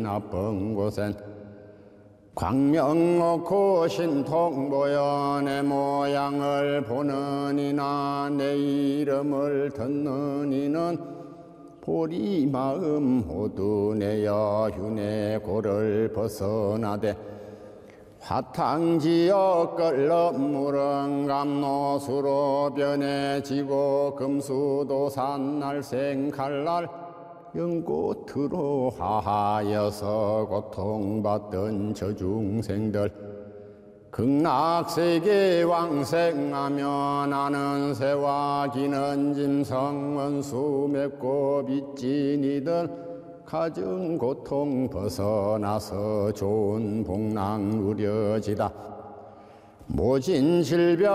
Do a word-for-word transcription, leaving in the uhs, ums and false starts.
나쁜 곳엔 광명 놓고 신통 보여 내 모양을 보는 이나 내 이름을 듣는 이는 보리 마음 모두 내어 휴내 고를 벗어나되 화탕지어 끓는 물은 감노수로 변해지고 금수도산 날생 칼날 연꽃으로 하하여서 고통받던 저 중생들 극락세계 왕생하며 나는 새와 기는 짐승 원수 맺고 빚진 이들 가증 고통 벗어나서 좋은 복락 누려지다 모진 질병